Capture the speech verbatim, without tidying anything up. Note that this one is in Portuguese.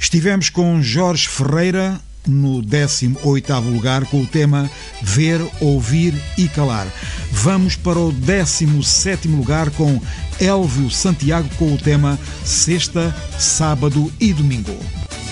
Estivemos com Jorge Ferreira no décimo oitavo lugar com o tema Ver, Ouvir e Calar. Vamos para o décimo sétimo lugar com Elvio Santiago com o tema Sexta, Sábado e Domingo.